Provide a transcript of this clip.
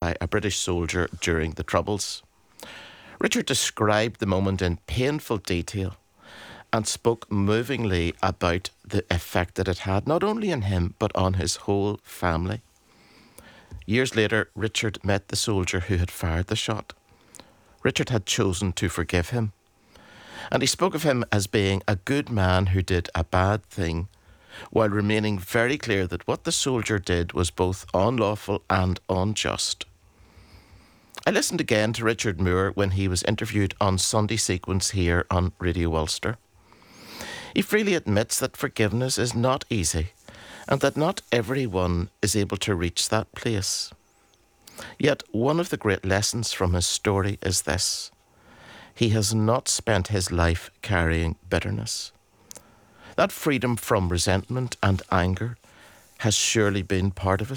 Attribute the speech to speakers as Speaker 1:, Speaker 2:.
Speaker 1: by a British soldier during the Troubles. Richard described the moment in painful detail and spoke movingly about the effect that it had, not only on him, but on his whole family. Years later, Richard met the soldier who had fired the shot. Richard had chosen to forgive him, and he spoke of him as being a good man who did a bad thing, while remaining very clear that what the soldier did was both unlawful and unjust. I listened again to Richard Moore when he was interviewed on Sunday Sequence here on Radio Ulster. He freely admits that forgiveness is not easy and that not everyone is able to reach that place. Yet one of the great lessons from his story is this: he has not spent his life carrying bitterness. That freedom from resentment and anger has surely been part of his